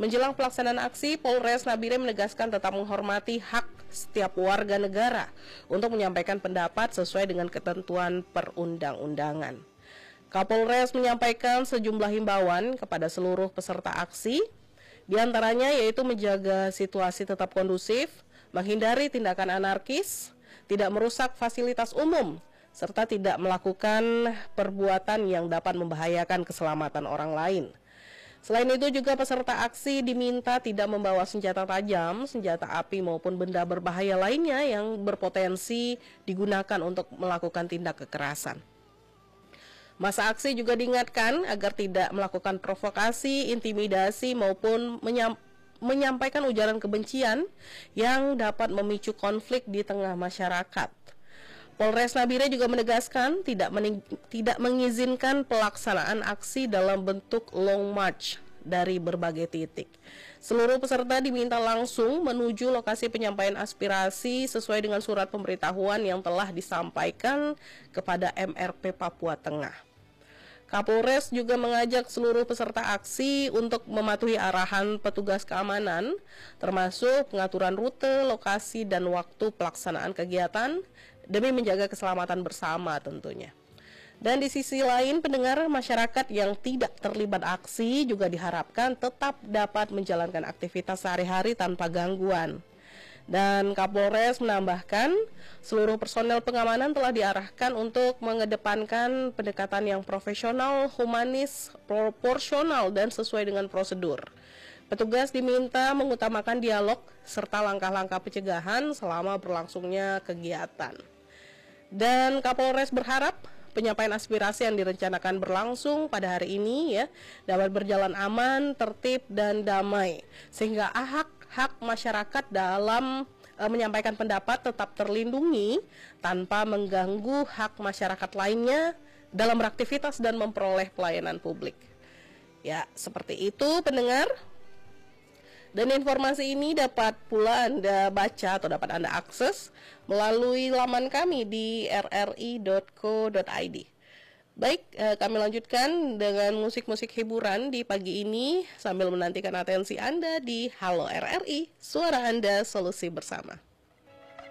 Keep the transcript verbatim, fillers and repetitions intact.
Menjelang pelaksanaan aksi, Polres Nabire menegaskan tetap menghormati hak setiap warga negara untuk menyampaikan pendapat sesuai dengan ketentuan perundang-undangan. Kapolres menyampaikan sejumlah himbauan kepada seluruh peserta aksi, di antaranya yaitu menjaga situasi tetap kondusif, menghindari tindakan anarkis, tidak merusak fasilitas umum, serta tidak melakukan perbuatan yang dapat membahayakan keselamatan orang lain. Selain itu juga peserta aksi diminta tidak membawa senjata tajam, senjata api maupun benda berbahaya lainnya yang berpotensi digunakan untuk melakukan tindak kekerasan. Masa aksi juga diingatkan agar tidak melakukan provokasi, intimidasi maupun menyam menyampaikan ujaran kebencian yang dapat memicu konflik di tengah masyarakat. Polres Nabire juga menegaskan tidak, tidak mengizinkan pelaksanaan aksi dalam bentuk long march dari berbagai titik. Seluruh peserta diminta langsung menuju lokasi penyampaian aspirasi sesuai dengan surat pemberitahuan yang telah disampaikan kepada M R P Papua Tengah. Kapolres juga mengajak seluruh peserta aksi untuk mematuhi arahan petugas keamanan, termasuk pengaturan rute, lokasi, dan waktu pelaksanaan kegiatan, demi menjaga keselamatan bersama tentunya. Dan di sisi lain, pendengar masyarakat yang tidak terlibat aksi juga diharapkan tetap dapat menjalankan aktivitas sehari-hari tanpa gangguan. Dan Kapolres menambahkan, seluruh personel pengamanan telah diarahkan untuk mengedepankan pendekatan yang profesional, humanis, proporsional, dan sesuai dengan prosedur. Petugas diminta mengutamakan dialog serta langkah-langkah pencegahan selama berlangsungnya kegiatan. Dan Kapolres berharap penyampaian aspirasi yang direncanakan berlangsung pada hari ini ya dapat berjalan aman, tertib, dan damai, sehingga hak hak masyarakat dalam e, menyampaikan pendapat tetap terlindungi tanpa mengganggu hak masyarakat lainnya dalam beraktivitas dan memperoleh pelayanan publik. Ya, seperti itu pendengar. Dan informasi ini dapat pula Anda baca atau dapat Anda akses melalui laman kami di r r i dot co dot i d. Baik, eh, kami lanjutkan dengan musik-musik hiburan di pagi ini sambil menantikan atensi Anda di Halo R R I, suara Anda, solusi bersama.